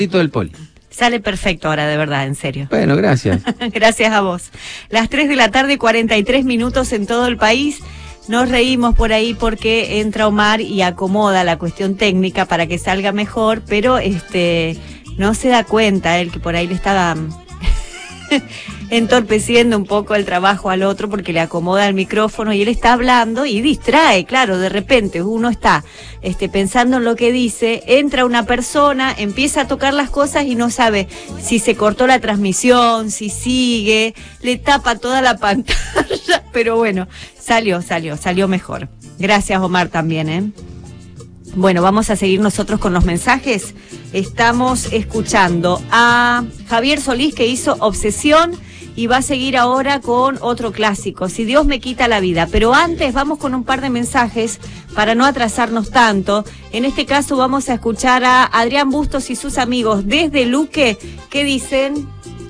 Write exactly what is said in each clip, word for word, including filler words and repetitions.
del Poli. Sale perfecto ahora, de verdad, en serio. Bueno, gracias. Gracias a vos. Las tres de la tarde, cuarenta y tres minutos en todo el país. Nos reímos por ahí porque entra Omar y acomoda la cuestión técnica para que salga mejor, pero este no se da cuenta él que por ahí le estaba entorpeciendo un poco el trabajo al otro porque le acomoda el micrófono y él está hablando y distrae, claro, de repente uno está este, pensando en lo que dice, entra una persona, empieza a tocar las cosas y no sabe si se cortó la transmisión, si sigue, le tapa toda la pantalla, pero bueno, salió, salió, salió mejor. Gracias, Omar, también, ¿eh? Bueno, vamos a seguir nosotros con los mensajes. Estamos escuchando a Javier Solís, que hizo Obsesión, y va a seguir ahora con otro clásico, Si Dios me quita la vida. Pero antes vamos con un par de mensajes para no atrasarnos tanto. En este caso vamos a escuchar a Adrián Bustos y sus amigos desde Luque, que dicen...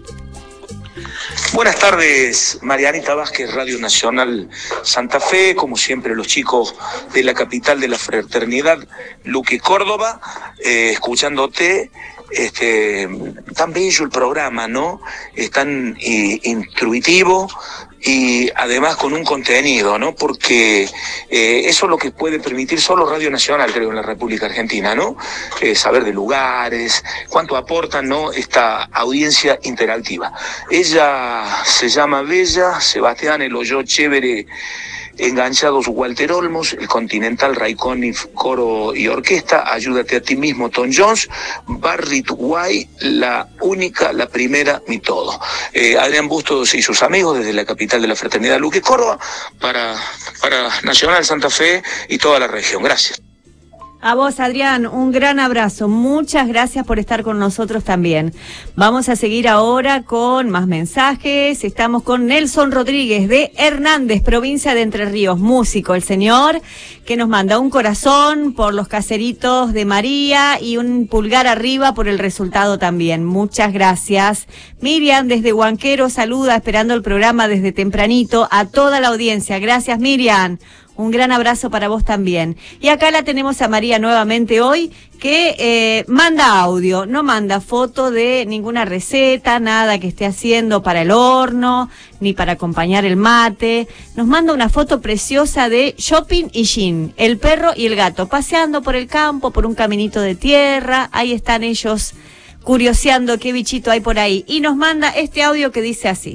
Buenas tardes, Marianita Vázquez, Radio Nacional Santa Fe, como siempre los chicos de la capital de la fraternidad, Luque, Córdoba, eh, escuchándote, este, tan bello el programa, ¿no? Es tan eh, intuitivo y además con un contenido, ¿no? Porque eh, eso es lo que puede permitir solo Radio Nacional, creo, en la República Argentina, ¿no? Eh, saber de lugares, cuánto aportan, ¿no? Esta audiencia interactiva. Ella se llama Bella, Sebastián, el oyó chévere, enganchados Walter Olmos, el Continental Raiconi, coro y orquesta, Ayúdate a ti mismo, Tom Jones, Barry White, la única, la primera, mi todo. Eh, Adrián Bustos y sus amigos desde la capital de la fraternidad, Luque, Córdoba, para, para Nacional Santa Fe y toda la región. Gracias. A vos, Adrián, un gran abrazo. Muchas gracias por estar con nosotros también. Vamos a seguir ahora con más mensajes. Estamos con Nelson Rodríguez de Hernández, provincia de Entre Ríos, músico, el señor, que nos manda un corazón por los caseritos de María y un pulgar arriba por el resultado también. Muchas gracias. Miriam desde Huanquero saluda, esperando el programa desde tempranito a toda la audiencia. Gracias, Miriam. Un gran abrazo para vos también. Y acá la tenemos a María nuevamente hoy, que eh, manda audio, no manda foto de ninguna receta, nada que esté haciendo para el horno, ni para acompañar el mate. Nos manda una foto preciosa de Shopping y Jean, el perro y el gato, paseando por el campo, por un caminito de tierra. Ahí están ellos curioseando qué bichito hay por ahí. Y nos manda este audio que dice así.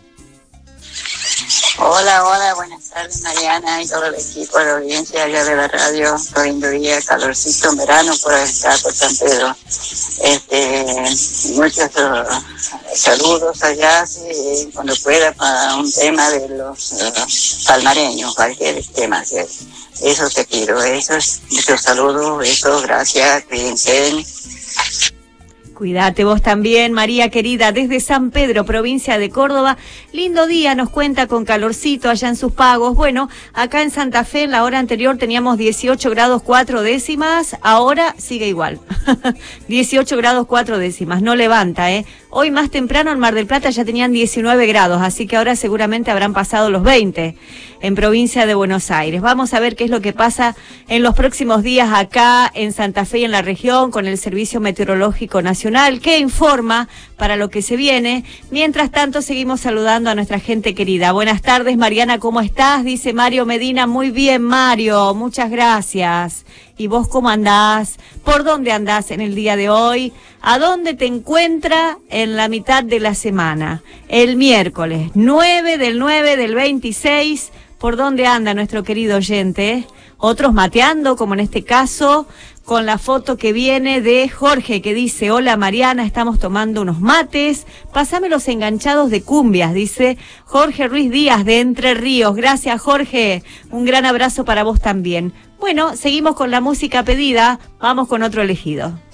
Hola, hola, buenas tardes, Mariana y todo el equipo de la audiencia allá de la radio. Todo lindo día, calorcito en verano por acá, por San Pedro. Este, muchos uh, saludos allá, sí, cuando pueda, para un tema de los uh, palmareños, cualquier tema. ¿Sí? Eso te pido, eso es, muchos saludos, eso, gracias, cuídense. Cuídate vos también, María querida, desde San Pedro, provincia de Córdoba. Lindo día, nos cuenta con calorcito allá en sus pagos. Bueno, acá en Santa Fe, en la hora anterior teníamos dieciocho grados cuatro décimas, ahora sigue igual. dieciocho grados cuatro décimas, no levanta, ¿eh? Hoy más temprano en Mar del Plata ya tenían diecinueve grados, así que ahora seguramente habrán pasado los veinte en provincia de Buenos Aires. Vamos a ver qué es lo que pasa en los próximos días acá en Santa Fe y en la región con el Servicio Meteorológico Nacional, que informa para lo que se viene. Mientras tanto, seguimos saludando a nuestra gente querida. Buenas tardes, Mariana, ¿cómo estás? Dice Mario Medina. Muy bien, Mario, muchas gracias. ¿Y vos cómo andás? ¿Por dónde andás en el día de hoy? ¿A dónde te encuentra en la mitad de la semana? El miércoles nueve del nueve del veintiséis. ¿Por dónde anda nuestro querido oyente? Otros mateando, como en este caso, con la foto que viene de Jorge, que dice: hola Mariana, estamos tomando unos mates, pásame los enganchados de cumbias, dice Jorge Ruiz Díaz de Entre Ríos. Gracias, Jorge, un gran abrazo para vos también. Bueno, seguimos con la música pedida, vamos con otro elegido.